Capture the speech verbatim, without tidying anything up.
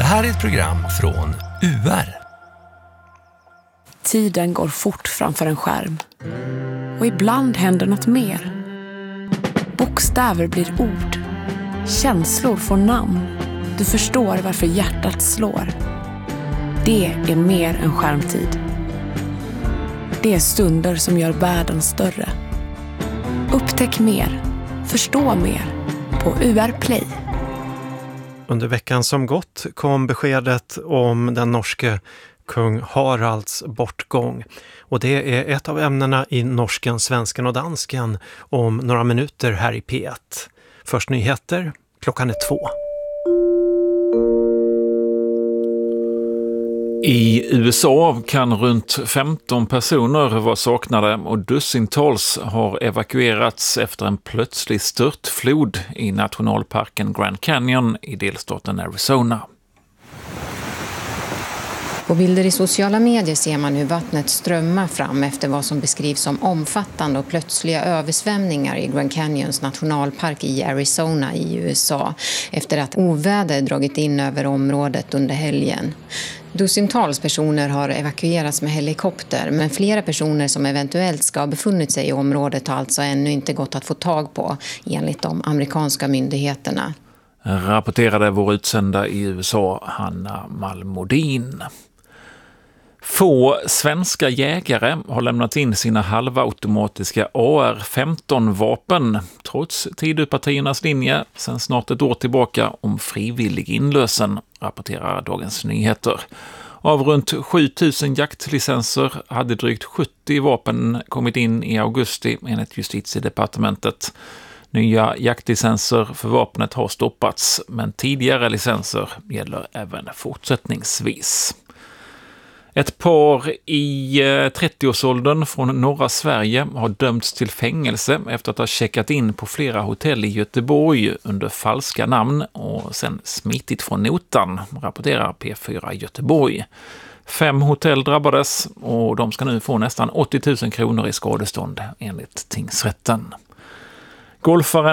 här är ett program från U R. Tiden går fort framför en skärm. Och ibland händer något mer. Bokstäver blir ord. Känslor får namn. Du förstår varför hjärtat slår. Det är mer än skärmtid. Det är stunder som gör världen större. Upptäck mer. Förstå mer. På U R Play. Under veckan som gått kom beskedet om den norske kung Haralds bortgång. Och det är ett av ämnena i norsken, svensken och dansken om några minuter här i P ett. Först nyheter, klockan är två. I U S A kan runt femton personer vara saknade och dussintals har evakuerats efter en plötslig störtflod i nationalparken Grand Canyon i delstaten Arizona. På bilder i sociala medier ser man hur vattnet strömmar fram efter vad som beskrivs som omfattande och plötsliga översvämningar i Grand Canyons nationalpark i Arizona i U S A efter att oväder dragit in över området under helgen. Dussintals personer har evakuerats med helikopter, men flera personer som eventuellt ska ha befunnit sig i området har alltså ännu inte gått att få tag på, enligt de amerikanska myndigheterna. Rapporterade vår utsända i U S A, Hanna Malmodin. Få svenska jägare har lämnat in sina halvautomatiska A R femton-vapen trots Tidöpartiernas linje sedan snart ett år tillbaka om frivillig inlösen, rapporterar Dagens Nyheter. Av runt sju tusen jaktlicenser hade drygt sjuttio vapen kommit in i augusti enligt Justitiedepartementet. Nya jaktlicenser för vapnet har stoppats, men tidigare licenser gäller även fortsättningsvis. Ett par i trettioårsåldern från norra Sverige har dömts till fängelse efter att ha checkat in på flera hotell i Göteborg under falska namn och sen smitit från notan, rapporterar P fyra Göteborg. Fem hotell drabbades och de ska nu få nästan åttio tusen kronor i skadestånd enligt tingsrätten. Golfaren